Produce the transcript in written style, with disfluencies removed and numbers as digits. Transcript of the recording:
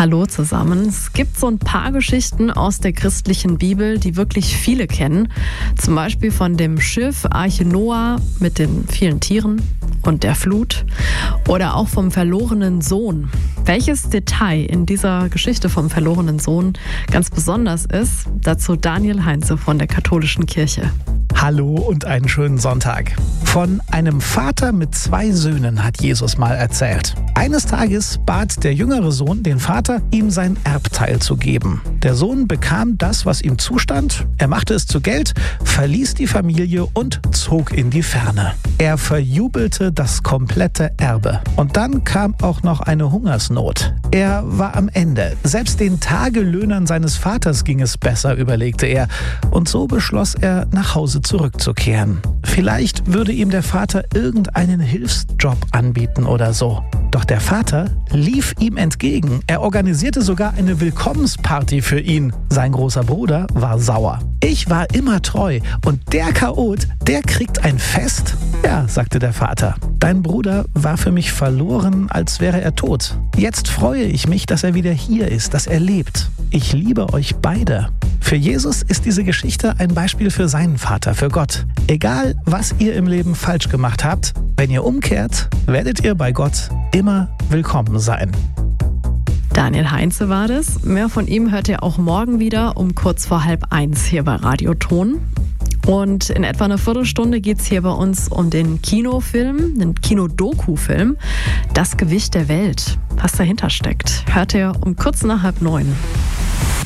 Hallo zusammen. Es gibt so ein paar Geschichten aus der christlichen Bibel, die wirklich viele kennen. Zum Beispiel von dem Schiff Arche Noah mit den vielen Tieren und der Flut. Oder auch vom verlorenen Sohn. Welches Detail in dieser Geschichte vom verlorenen Sohn ganz besonders ist, dazu Daniel Heinze von der Katholischen Kirche. Hallo und einen schönen Sonntag. Von einem Vater mit 2 Söhnen hat Jesus mal erzählt. Eines Tages bat der jüngere Sohn den Vater, ihm sein Erbteil zu geben. Der Sohn bekam das, was ihm zustand, er machte es zu Geld, verließ die Familie und zog in die Ferne. Er verjubelte das komplette Erbe. Und dann kam auch noch eine Hungersnot. Er war am Ende. Selbst den Tagelöhnern seines Vaters ging es besser, überlegte er. Und so beschloss er, nach Hause zurückzukehren. Vielleicht würde ihm der Vater irgendeinen Hilfsjob anbieten oder so. Doch der Vater lief ihm entgegen. Er organisierte sogar eine Willkommensparty für ihn. Sein großer Bruder war sauer. Ich war immer treu und der Chaot, der kriegt ein Fest? Ja, sagte der Vater. Dein Bruder war für mich verloren, als wäre er tot. Jetzt freue ich mich, dass er wieder hier ist, dass er lebt. Ich liebe euch beide. Für Jesus ist diese Geschichte ein Beispiel für seinen Vater, für Gott. Egal, was ihr im Leben falsch gemacht habt, wenn ihr umkehrt, werdet ihr bei Gott immer willkommen sein. Daniel Heinze war das. Mehr von ihm hört ihr auch morgen wieder um kurz vor 12:30 hier bei Radioton. Und in etwa eine Viertelstunde geht es hier bei uns um den Kinofilm, den Kinodoku-Film, Das Gewicht der Welt. Was dahinter steckt, hört ihr um kurz nach 8:30.